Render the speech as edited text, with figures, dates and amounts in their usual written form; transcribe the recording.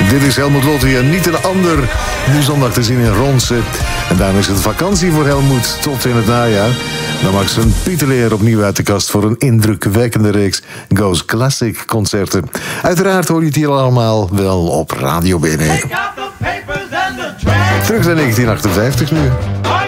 Dit is Helmut Lotti en niet een ander. Nu zondag te zien in Ronse. En daarom is het vakantie voor Helmut tot in het najaar. Dan mag zijn Pieterleer opnieuw uit de kast voor een indrukwekkende reeks Goes Classic concerten. Uiteraard hoor je het hier allemaal wel op Radio BNR. Terug naar 1958 nu.